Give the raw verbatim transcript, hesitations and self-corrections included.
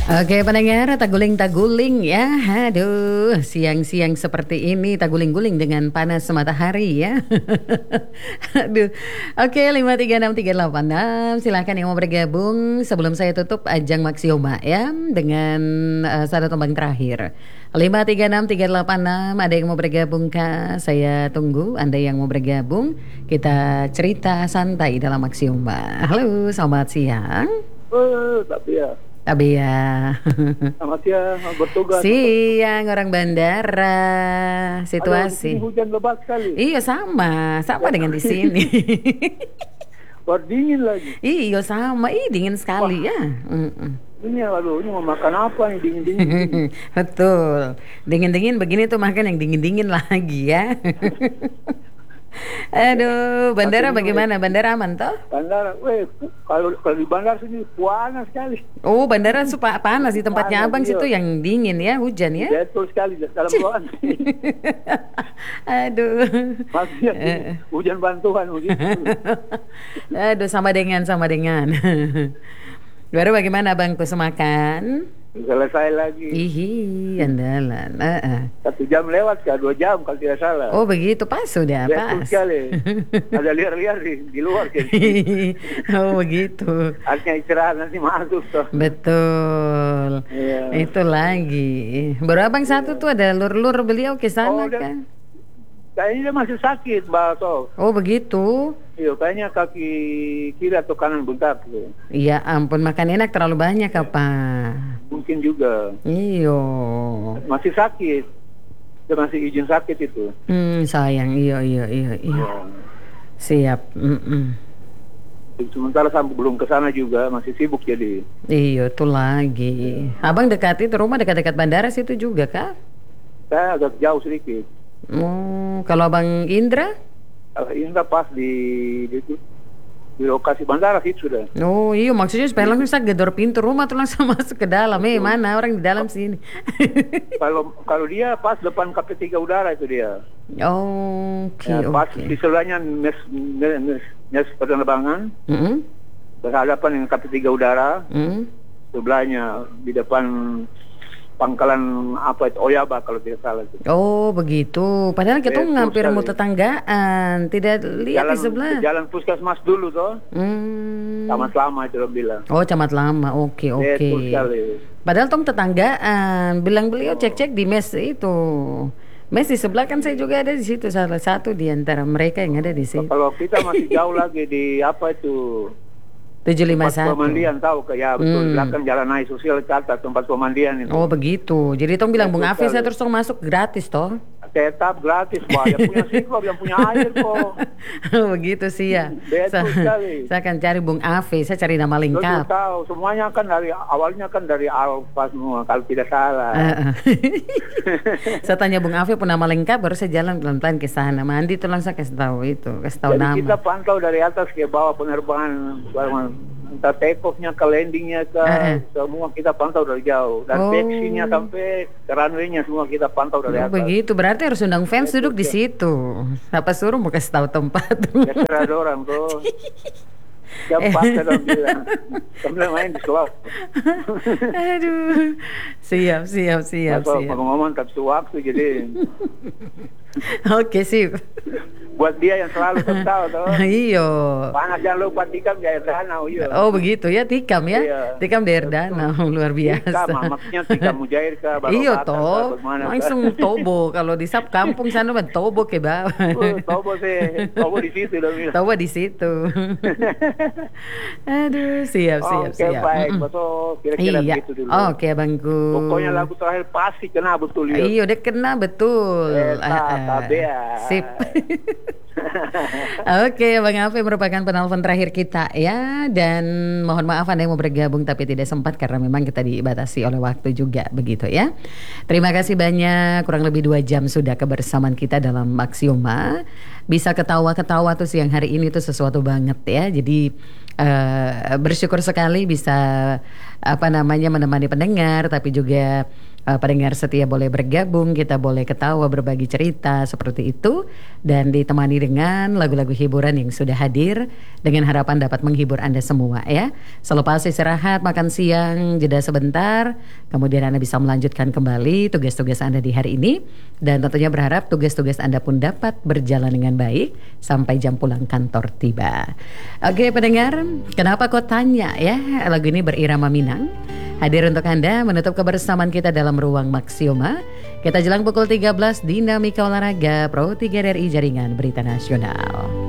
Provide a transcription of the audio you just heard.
Oke pendengar, taguling-taguling ya. Aduh, siang-siang seperti ini taguling-guling dengan panas matahari ya. Aduh. Oke, lima tiga enam tiga delapan enam. Silakan yang mau bergabung sebelum saya tutup ajang Maxioma ya dengan uh, satu tembang terakhir. lima tiga enam tiga delapan enam. Ada yang mau bergabung kah? Saya tunggu Anda yang mau bergabung. Kita cerita santai dalam Maxioma. Halo, selamat siang. Oh, tapi ya. Tapi ya. Selamat siang, bertugas. Siang orang bandara. Situasi. Aduh, hujan lebat sekali. Iya sama, sama dengan di sini. Baru dingin lagi. Iya sama, ih dingin sekali. Wah. Ya. Mm-mm. Ini aduh, ini mau makan apa nih dingin-dingin? Betul, dingin-dingin begini tuh makan yang dingin-dingin lagi ya. Aduh, bandara bagaimana? Bandara aman toh? Bandara, weh, kalau kalau di bandara sini panas sekali. Oh, bandara suka panas di tempatnya panas, abang iya. Situ yang dingin ya, hujan ya? Betul sekali dalam ruangan. Aduh. Maksudnya uh. hujan bantuan begitu. Aduh, sama dengan sama dengan. Baru bagaimana bangku semakan? Selesai lagi. Ihi, andalan. Uh-uh. Satu jam lewat, ke dua jam kalau tidak salah. Oh begitu, pas sudah pas. Betul sekali. Ada liar-liar di, di luar. Oh begitu. Artinya istirahat nanti masuk toh. Betul. Iya. Itu lagi. Baru abang satu tuh ada lur-lur beliau ke sana oh, kan? Kayaknya dia masih sakit, Mbak Sof. Oh begitu. Iya, kayaknya kaki kiri atau kanan bengkak. Iya ampun, makan enak terlalu banyak apa? Mungkin juga. Iyo. Masih sakit. Dia masih izin sakit itu. Hmm, sayang. Iyo, iyo, iyo, iyo. Ya. Siap. Mm-mm. Sementara sampai belum ke sana juga, masih sibuk jadi. Iyo, tuh lagi. Abang dekat itu rumah dekat-dekat bandara situ juga kah? Saya agak jauh sedikit. Oh, kalau Abang Indra? Kalau Indra pas di di, di lokasi bandara sih sudah. Oh iya, maksudnya supaya langsung saya gedor pintu rumah tuh langsung masuk ke dalam. Eh mana orang di dalam sini? Kalau kalau dia pas depan K P tiga udara itu dia. Oh, oke okay, ya, pas okay. di sebelahnya mes mes, mes, mes penerbangan. Mm-hmm. Berhadapan dengan K P tiga udara. Mm-hmm. Sebelahnya di depan pangkalan apa itu Oyaba kalau tidak salah itu. Oh begitu. Padahal kita Betul ngampir sekali. Mau tetanggaan, tidak lihat jalan, di sebelah. Jalan Puskesmas dulu toh. Hmm. Camat Lama itu orang bilang. Oh Camat Lama, oke oke. Betul sekali. Padahal tong tetanggaan, bilang beliau cek-cek di mes itu. Mes di sebelah kan saya juga ada di situ, salah satu di antara mereka yang ada di situ. Kalau kita masih jauh lagi di apa itu? tujuh lima satu. Tempat pemandian tahu ke ya betul hmm. belakang jalan naik sosial ke atas tempat pemandian itu. Oh begitu. Jadi tong bilang Bung Afif saya terus tong masuk gratis toh? Tetap gratis, Pak. Yang punya siklop, yang punya air kok. Oh begitu sih ya. Betul sekali. Saya akan cari Bung Afif, saya cari nama lengkap. Betul tahu, semuanya kan dari awalnya kan dari Alfa semua kalau tidak salah. Uh-uh. Saya tanya Bung Afif pun nama lengkap baru saya jalan pelan-pelan ke sana. Mandi tuh langsung kasih tahu itu, kasih tahu Jadi nama. Kita pantau dari atas ke bawah penerbangan entah take off-nya ke landing-nya ke uh-uh. semua kita pantau dari jauh. Dan oh. taxinya sampai ke runway-nya semua kita pantau dari oh, atas. Begitu, berarti harus undang fans duduk di situ. Apa suruh mau kasih tahu tempat? Ya ada orang tuh. Siapa saya bilang. Sambil main di slot. Aduh. Siap, siap, siap, nah, siap. Ngomong-ngomong tak waktu jadi. Oke, sip. Buat dia yang selalu tahu tuh. Iyo. Panas jangan lupa tikam di air danau. Iyo. Oh begitu ya, tikam ya. Iya. Tikam di air danau, luar biasa. Tikam, maksudnya tikam mujair kah? Iyo toh, langsung tobo. Kalau di sap kampung sana mah tobo ke bawah. Uh, tobo sih, tobo di situ dong. Tobo di situ. Aduh, siap, siap, Oke, siap. baik, betul. Kira-kira iya. begitu dulu. Oke, abangku. Pokoknya lagu terakhir pasti kena betul ya. Iya, udah kena betul. Eta, tabea. Sip. Oke, Bang Afif merupakan penelpon terakhir kita ya. Dan mohon maaf Anda yang mau bergabung tapi tidak sempat karena memang kita dibatasi oleh waktu juga begitu ya. Terima kasih banyak, kurang lebih dua jam sudah kebersamaan kita dalam Maxioma. Bisa ketawa-ketawa tuh siang hari ini tuh sesuatu banget ya. Jadi uh, bersyukur sekali bisa apa namanya menemani pendengar tapi juga uh, pendengar setia boleh bergabung, kita boleh ketawa, berbagi cerita seperti itu, dan ditemani dengan lagu-lagu hiburan yang sudah hadir dengan harapan dapat menghibur Anda semua ya. Selepas istirahat, makan siang, jeda sebentar, kemudian Anda bisa melanjutkan kembali tugas-tugas Anda di hari ini, dan tentunya berharap tugas-tugas Anda pun dapat berjalan dengan baik sampai jam pulang kantor tiba. Oke pendengar, kenapa kau tanya ya? Lagu ini berirama Minang hadir untuk Anda menutup kebersamaan kita dalam ruang Maksioma. Kita jelang pukul tiga belas Dinamika Olahraga Pro tiga R I Jaringan Berita Nasional.